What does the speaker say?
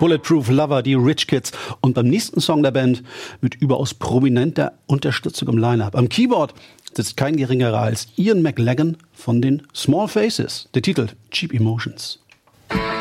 Bulletproof Lover, die Rich Kids. Und beim nächsten Song der Band mit überaus prominenter Unterstützung im Line-Up. Am Keyboard sitzt kein geringerer als Ian McLagan von den Small Faces. Der Titel Cheap Emotions.